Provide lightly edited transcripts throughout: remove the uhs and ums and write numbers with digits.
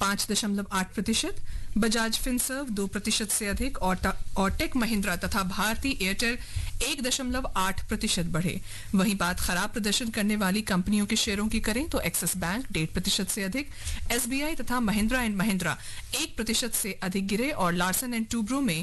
5.8%, Bajaj Finserv 2% से अधिक और टेक महिंद्रा तथा भारती एयरटेल 1.8% बढ़े। वहीं बात खराब प्रदर्शन करने वाली कंपनियों के शेयरों की करें तो एक्सिस बैंक 1.5% से अधिक, एसबीआई तथा महिंद्रा एंड महिंद्रा 1% से अधिक गिरे और लार्सन एंड टूब्रो में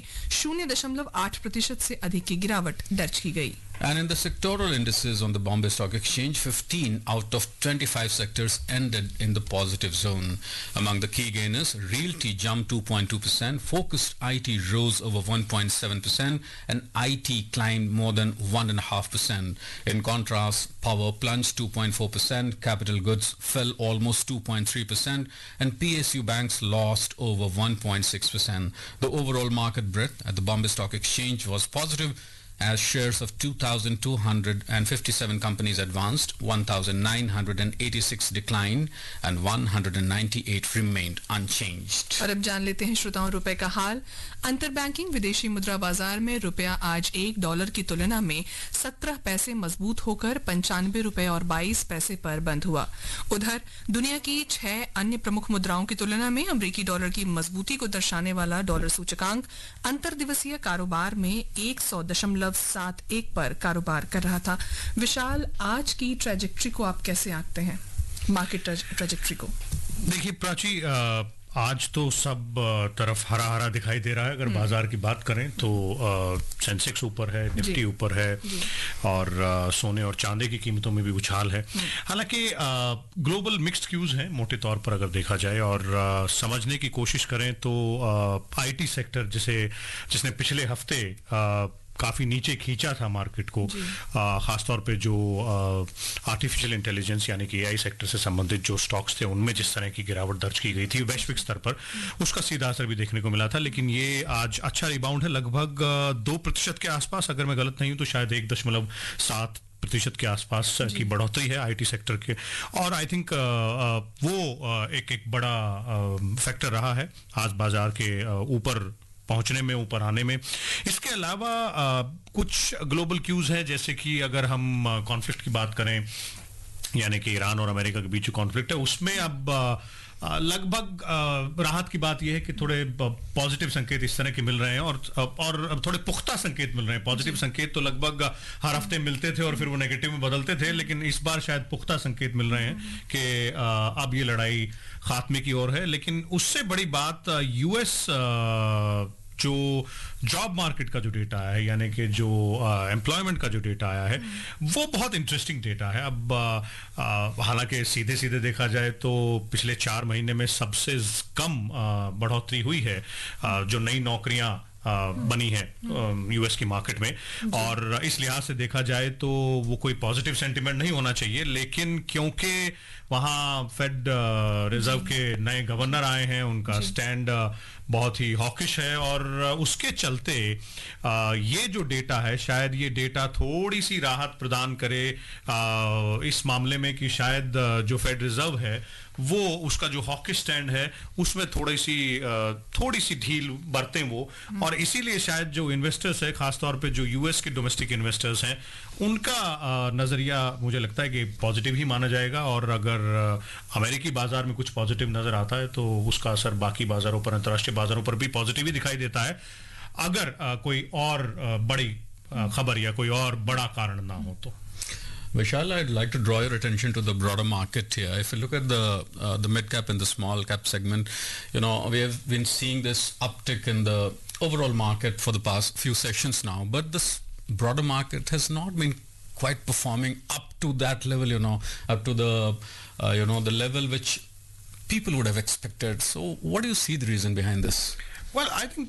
0.8% से अधिक की गिरावट दर्ज की गई। And in the sectoral indices on the Bombay Stock Exchange, 15 out of 25 sectors ended in the positive zone. Among the key gainers, Realty jumped 2.2%, focused IT rose over 1.7%, and IT climbed more than 1.5%. In contrast, power plunged 2.4%, capital goods fell almost 2.3%, and PSU banks lost over 1.6%. The overall market breadth at the Bombay Stock Exchange was positive, as shares of 2,257 companies advanced, 1,986 declined, and 198 remained unchanged. और अब जान लेते हैं श्रोताओं रुपए का हाल। अंतर banking विदेशी मुद्रा बाजार में रुपया आज $1 की तुलना में 17 पैसे मजबूत होकर 95 रुपए और 22 पैसे पर बंद हुआ। उधर दुनिया की 6 अन्य प्रमुख मुद्राओं की तुलना में अमेरिकी डॉलर की मजबूती को दर्शाने वाला डॉलर सूचकांक अंतर दिवसीय कारोबार में 100.71 पर कारोबार कर रहा था। विशाल, आज की ट्रेजेक्ट्री को आप कैसे आंकते हैं, मार्केट ट्रेजेक्ट्री को? देखिए प्राची, आज तो सब तरफ हरा हरा दिखाई दे रहा है। अगर बाजार की बात करें तो सेंसेक्स ऊपर है, निफ्टी ऊपर है और सोने और चांदी की कीमतों में भी उछाल है। हालांकि ग्लोबल मिक्स्ड क्यूज हैं मोटे तौर पर अगर देखा जाए, और समझने की कोशिश करें तो आईटी सेक्टर जिसने पिछले हफ्ते काफी नीचे खींचा था मार्केट को, खासतौर पे जो आर्टिफिशियल इंटेलिजेंस यानी कि एआई सेक्टर से संबंधित जो स्टॉक्स थे उनमें जिस तरह की गिरावट दर्ज की गई थी वैश्विक स्तर पर, उसका सीधा असर भी देखने को मिला था। लेकिन ये आज अच्छा रिबाउंड है, लगभग 2% के आसपास, अगर मैं गलत नहीं हूं तो शायद 1.7% के आसपास की बढ़ोतरी है आईटी सेक्टर के। और आई थिंक वो एक बड़ा फैक्टर रहा है आज बाजार के ऊपर पहुंचने में, ऊपर आने में। इसके अलावा कुछ ग्लोबल क्यूज हैं, जैसे कि अगर हम कॉन्फ्लिक्ट की बात करें, यानी कि ईरान और अमेरिका के बीच जो कॉन्फ्लिक्ट है उसमें अब लगभग राहत की बात यह है कि थोड़े पॉजिटिव संकेत इस तरह के मिल रहे हैं और थोड़े पुख्ता संकेत मिल रहे हैं। पॉजिटिव संकेत तो लगभग हर हफ्ते मिलते थे और फिर वो नेगेटिव में बदलते थे, लेकिन इस बार शायद पुख्ता संकेत मिल रहे हैं कि अब ये लड़ाई खात्मे की ओर है। लेकिन उससे बड़ी बात यूएस जो जॉब मार्केट का जो डेटा है, यानी कि जो एम्प्लॉयमेंट का जो डेटा आया है, वो बहुत इंटरेस्टिंग डेटा है। अब हालांकि सीधे सीधे देखा जाए तो पिछले 4 महीने में सबसे कम बढ़ोतरी हुई है जो नई नौकरियां बनी है यूएस की मार्केट में, और इस लिहाज से देखा जाए तो वो कोई पॉजिटिव सेंटिमेंट नहीं होना चाहिए। लेकिन क्योंकि वहाँ फेड रिजर्व के नए गवर्नर आए हैं, उनका स्टैंड बहुत ही हॉकिश है, और उसके चलते ये जो डेटा है, शायद ये डेटा थोड़ी सी राहत प्रदान करे इस मामले में कि शायद जो फेड रिजर्व है वो उसका जो हॉकिश स्टैंड है उसमें थोड़ी सी ढील बरतें वो, और इसीलिए शायद जो इन्वेस्टर्स है, खासतौर पे जो यूएस के डोमेस्टिक इन्वेस्टर्स हैं, उनका नजरिया मुझे लगता है कि पॉजिटिव ही माना जाएगा। और अगर अमेरिकी बाजार में कुछ पॉजिटिव नजर आता है तो उसका असर बाकी बाजारों पर, अंतर्राष्ट्रीय बाजारों पर भी पॉजिटिव ही दिखाई देता है, अगर कोई और बड़ी खबर या कोई और बड़ा कारण ना हो तो। Vishal, I'd like to draw your attention to the broader market here. If you look at the mid cap and the small cap segment, we have been seeing this uptick in the overall market for the past few sessions now, but this broader market has not been quite performing up to that level, up to the level which people would have expected. So what do you see the reason behind this? Well, I think,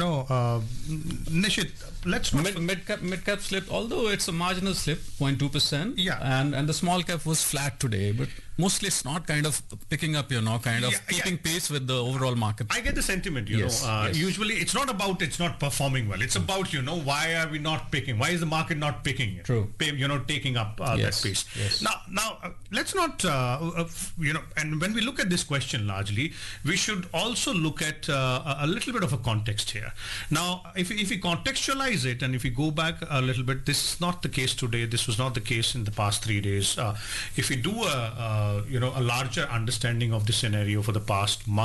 Nishit, let's not... Mid-cap slipped, although it's a marginal slip, 0.2%. Yeah. And the small cap was flat today, but mostly it's not kind of picking up, keeping pace with the overall market. I get the sentiment, yes. Usually it's not about it's not performing well. It's about, why are we not picking? Why is the market not picking it? True. Taking up that pace. Yes. Now, let's not, and when we look at this question largely, we should also look at a little bit of a context here. Now, if we contextualize it and if we go back a little bit, this is not the case today. This was not the case in the past 3 days. If we do a larger understanding of the scenario for the past month,